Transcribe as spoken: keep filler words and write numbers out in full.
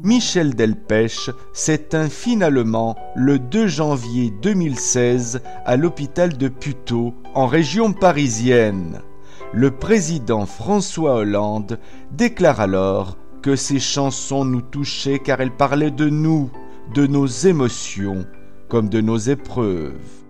Michel Delpech s'éteint finalement le deux janvier deux mille seize à l'hôpital de Puteaux, en région parisienne. Le président François Hollande déclare alors que ses chansons nous touchaient car elles parlaient de nous, de nos émotions, comme de nos épreuves.